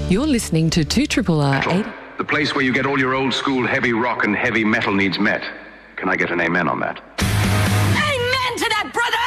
You're listening to 2RRR 8. The place where you get all your old school heavy rock and heavy metal needs met. Can I get an amen on that?